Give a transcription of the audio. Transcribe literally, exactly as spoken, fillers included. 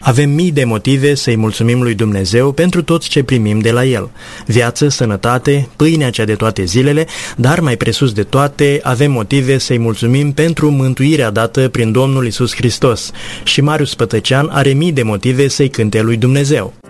Avem mii de motive să-i mulțumim lui Dumnezeu pentru tot ce primim de la El. Viață, sănătate, pâinea cea de toate zilele, dar mai presus de toate, avem motive să-i mulțumim pentru mântuirea dată prin Domnul Iisus Hristos. Și Marius Pătăcean are mii de motive să-i cânte lui Dumnezeu.